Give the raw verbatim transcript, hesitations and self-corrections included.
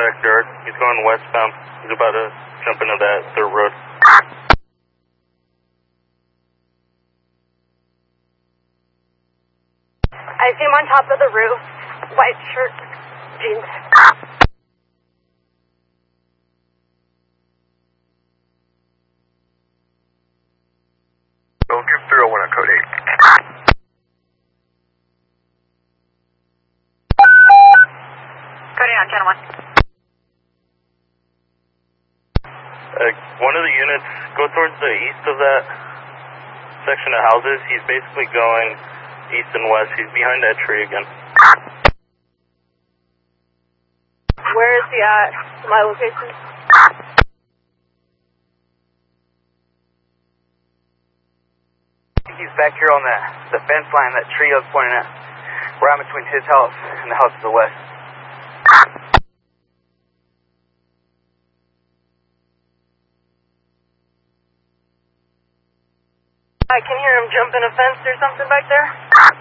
backyard. He's going westbound. He's about to jump into that third road. I see him on top of the roof. White shirt, jeans. Go give three oh one on code eight. Code eight on channel one. Uh, one of the units, go towards the east of that section of houses. He's basically going east and west. He's behind that tree again. Where is he at? My location? He's back here on the, the fence line, that tree I was pointing at. We're out between his house and the house to the west. I can hear him jumping a fence or something back there.